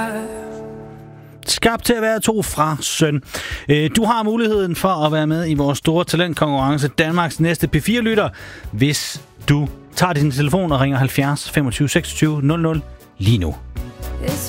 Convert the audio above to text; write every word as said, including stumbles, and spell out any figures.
Skabt til at være to fra søn. Du har muligheden for at være med i vores store talentkonkurrence, Danmarks næste P fire lytter, hvis du tager din telefon og ringer halvfjerds femogtyve seksogtyve nul nul lige nu.